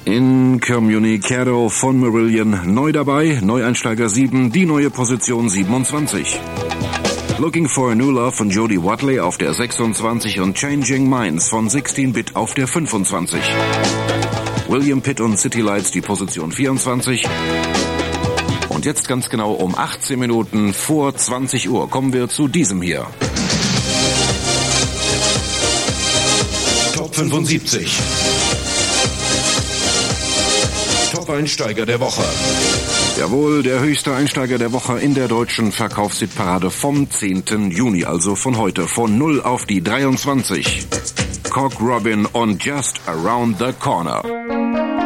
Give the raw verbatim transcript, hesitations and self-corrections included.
Incommunicado von Marillion. Neu dabei, Neueinsteiger sieben, die neue Position siebenundzwanzig. Looking for a New Love von Jody Watley auf der sechsundzwanzig und Changing Minds von sechzehn Bit auf der fünfundzwanzig. William Pitt und City Lights die Position vierundzwanzig. Und jetzt ganz genau um achtzehn Minuten vor zwanzig Uhr kommen wir zu diesem hier. Top fünfundsiebzig. Top-Einsteiger der Woche. Jawohl, der höchste Einsteiger der Woche in der deutschen Verkaufshitparade vom zehnten Juni, also von heute, von null auf die dreiundzwanzig. Cock Robin und Just Around the Corner.